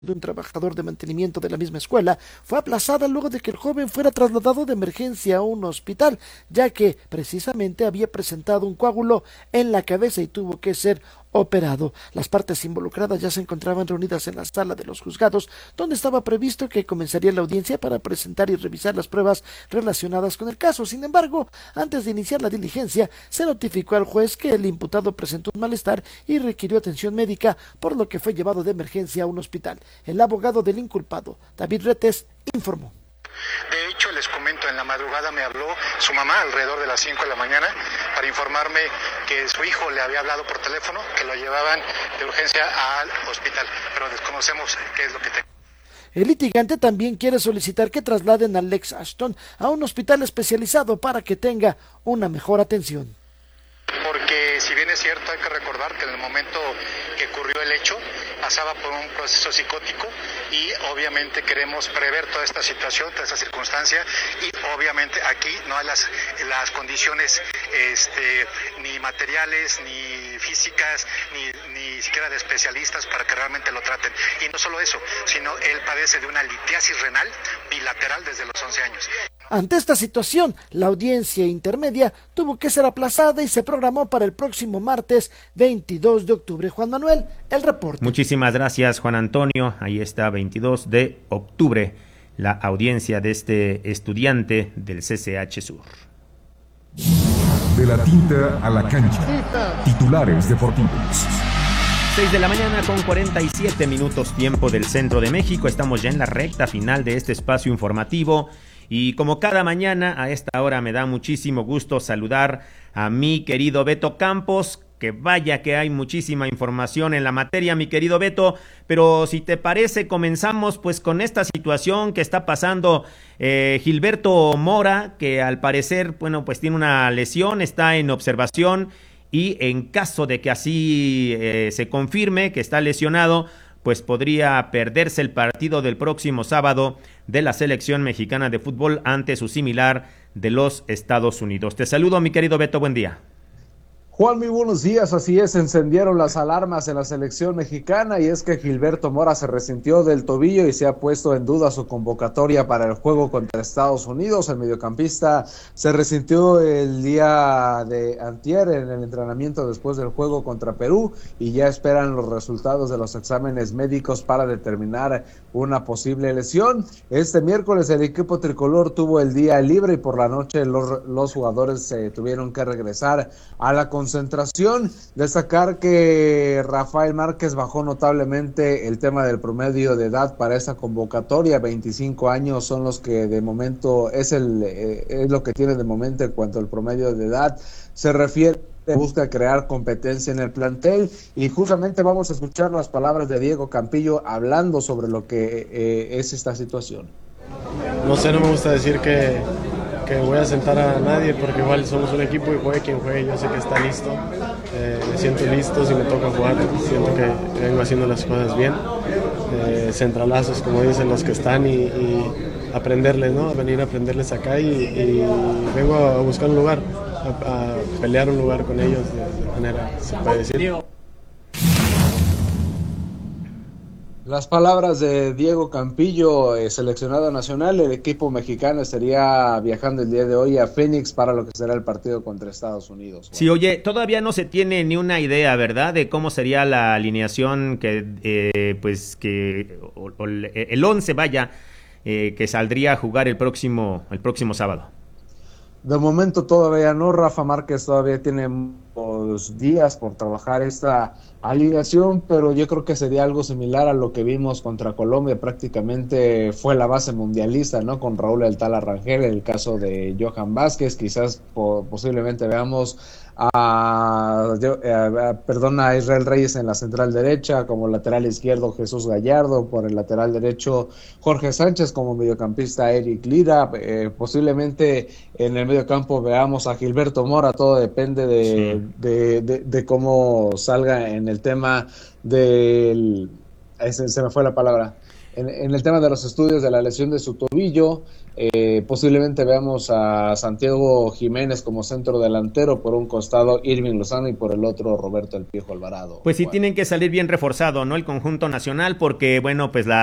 de un trabajador de mantenimiento de la misma escuela fue aplazada luego de que el joven fuera trasladado de emergencia a un hospital, ya que precisamente había presentado un coágulo en la cabeza y tuvo que ser operado. Las partes involucradas ya se encontraban reunidas en la sala de los juzgados, donde estaba previsto que comenzaría la audiencia para presentar y revisar las pruebas relacionadas con el caso. Sin embargo, antes de iniciar la diligencia, se notificó al juez que el imputado presentó un malestar y requirió atención médica, por lo que fue llevado de emergencia a un hospital. El abogado del inculpado, David Retes, informó. De hecho, les comento, en la madrugada me habló su mamá alrededor de las 5 de la mañana para informarme que su hijo le había hablado por teléfono, que lo llevaban de urgencia al hospital, pero desconocemos qué es lo que tengo. El litigante también quiere solicitar que trasladen a Lex Ashton a un hospital especializado para que tenga una mejor atención. Porque si bien es cierto, hay que recordar que en el momento que ocurrió el hecho, pasaba por un proceso psicótico y obviamente queremos prever toda esta situación, toda esta circunstancia, y obviamente aquí no hay las condiciones ni materiales, ni físicas, ni siquiera de especialistas para que realmente lo traten. Y no solo eso, sino él padece de una litiasis renal bilateral desde los 11 años. Ante esta situación, la audiencia intermedia tuvo que ser aplazada y se programó para el próximo martes 22 de octubre. Juan Manuel, el reporte. Muchísimas gracias, Juan Antonio. Ahí está, 22 de octubre, la audiencia de este estudiante del CCH Sur. De la tinta a la cancha. Titulares deportivos. 6 de la mañana con 47 minutos tiempo del centro de México. Estamos ya en la recta final de este espacio informativo. Y como cada mañana, a esta hora me da muchísimo gusto saludar a mi querido Beto Campos, que vaya que hay muchísima información en la materia, mi querido Beto, pero si te parece, comenzamos pues con esta situación que está pasando Gilberto Mora, que al parecer, bueno, pues tiene una lesión, está en observación y en caso de que así se confirme que está lesionado, pues podría perderse el partido del próximo sábado de la selección mexicana de fútbol ante su similar de los Estados Unidos. Te saludo, mi querido Beto, buen día. Juan, muy buenos días. Así es, encendieron las alarmas en la selección mexicana y es que Gilberto Mora se resintió del tobillo y se ha puesto en duda su convocatoria para el juego contra Estados Unidos. El mediocampista se resintió el día de antier en el entrenamiento después del juego contra Perú y ya esperan los resultados de los exámenes médicos para determinar una posible lesión. Este miércoles el equipo tricolor tuvo el día libre y por la noche los jugadores tuvieron que regresar a la concentración. Destacar que Rafael Márquez bajó notablemente el tema del promedio de edad para esa convocatoria. 25 años son los que de momento es lo que tiene de momento en cuanto al promedio de edad se refiere. Busca crear competencia en el plantel y justamente vamos a escuchar las palabras de Diego Campillo hablando sobre lo que es esta situación. No sé, no me gusta decir que voy a sentar a nadie porque igual somos un equipo y juegue quien juegue, yo sé que está listo, me siento listo si me toca jugar, siento que vengo haciendo las cosas bien, centralazos como dicen los que están y aprenderles, ¿no? Venir a aprenderles acá y vengo a buscar un lugar, a pelear un lugar con ellos de manera, se puede decir. Las palabras de Diego Campillo, seleccionado nacional. El equipo mexicano estaría viajando el día de hoy a Phoenix para lo que será el partido contra Estados Unidos. Sí, oye, todavía no se tiene ni una idea, ¿verdad?, de cómo sería la alineación que el 11 que saldría a jugar el próximo sábado. De momento todavía no. Rafa Márquez todavía tiene días por trabajar esta alineación, pero yo creo que sería algo similar a lo que vimos contra Colombia. Prácticamente fue la base mundialista, ¿no? Con Raúl El Tala Rangel, el caso de Johan Vázquez, quizás posiblemente veamos a Israel Reyes en la central derecha, como lateral izquierdo Jesús Gallardo, por el lateral derecho Jorge Sánchez, como mediocampista Eric Lira, posiblemente en el mediocampo veamos a Gilberto Mora. Todo depende de cómo salga en el tema del se me fue la palabra. En el tema de los estudios de la lesión de su tobillo, posiblemente veamos a Santiago Jiménez como centro delantero, por un costado Irving Lozano y por el otro Roberto El Piojo Alvarado. Pues sí, tienen que salir bien reforzado, ¿no? El conjunto nacional, porque bueno, pues